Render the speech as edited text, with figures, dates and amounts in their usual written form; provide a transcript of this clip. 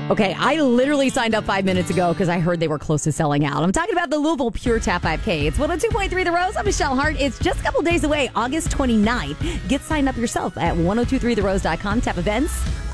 Okay, I literally signed up 5 minutes ago because I heard they were close to selling out. I'm talking about the Louisville Pure Tap 5K. It's 102.3 The Rose. I'm Michelle Hart. It's just a couple days away, August 29th. Get signed up yourself at 1023therose.com. Tap events